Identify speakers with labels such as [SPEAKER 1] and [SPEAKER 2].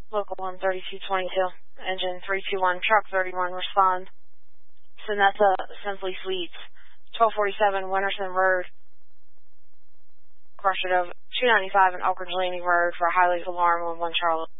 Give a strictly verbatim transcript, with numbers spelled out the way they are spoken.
[SPEAKER 1] Local one thirty-two twenty-two. Engine three two one, truck thirty-one, respond. Sonesta Simply Sweets, twelve forty-seven Winterson Road. Crushed it over two ninety-five in Oak Ridge Landing Road for a highly alarm on one Charlotte.